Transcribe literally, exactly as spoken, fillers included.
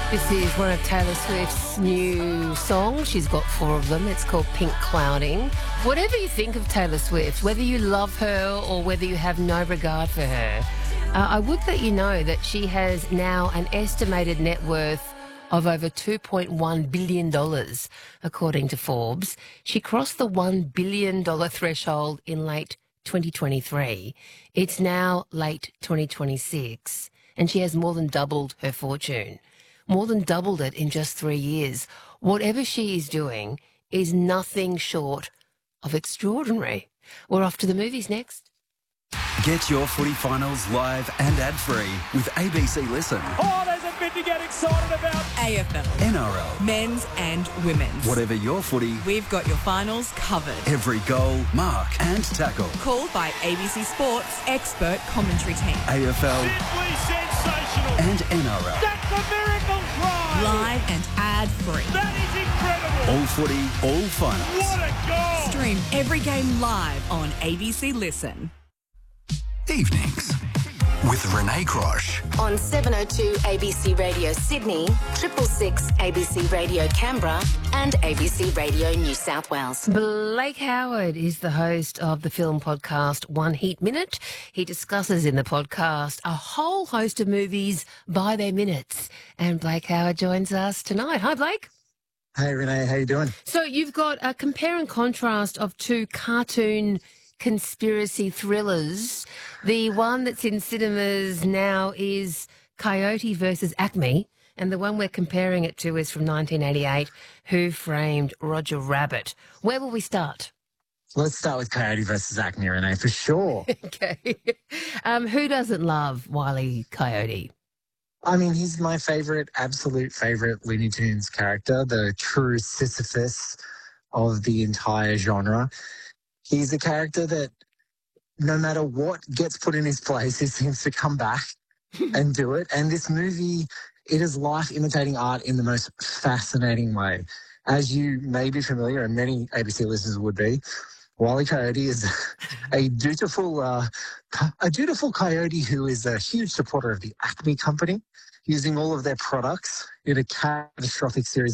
This is one of Taylor Swift's new songs. She's got four of them. It's called Pink Clouding. Whatever you think of Taylor Swift, whether you love her or whether you have no regard for her, uh, I would let you know that she has now an estimated net worth of over two point one billion dollars, according to Forbes. She crossed the one billion dollars threshold in late twenty twenty-three. It's now late twenty twenty-six, and she has more than doubled her fortune. More than doubled it in just three years. Whatever she is doing is nothing short of extraordinary. We're off to the movies next. Get your footy finals live and ad-free with A B C Listen. Oh, there's a bit to get excited about. A F L, N R L, men's and women's. whatever your footy, We've got your finals covered. every goal, mark and tackle. Called by A B C Sports expert commentary team. A F L Simply sensational. and N R L. That's a miracle try. Live and ad-free. That is incredible. All footy, all finals. What a goal. Stream every game live on A B C Listen. Evenings with Renee Crosh. On seven oh two A B C Radio Sydney, triple six A B C Radio Canberra and A B C Radio New South Wales. Blake Howard is the host of the film podcast One Heat Minute. He discusses in the podcast a whole host of movies by their minutes. And Blake Howard joins us tonight. Hi, Blake. Hey, Renee, how you doing? So you've got a compare and contrast of two cartoon conspiracy thrillers. The one that's in cinemas now is Coyote versus Acme, and the one we're comparing it to is from nineteen eighty-eight, Who Framed Roger Rabbit. Where will we start? Let's start with Coyote versus Acme, Renee, for sure. Okay. Um, who doesn't love Wile E. Coyote? I mean, he's my favourite, absolute favourite Looney Tunes character, the true Sisyphus of the entire genre. He's a character that no matter what gets put in his place, he seems to come back and do it. And this movie, it is life imitating art in the most fascinating way. As you may be familiar, and many A B C listeners would be, Wile E. Coyote is a dutiful, uh, a dutiful coyote who is a huge supporter of the Acme Company, using all of their products in a catastrophic series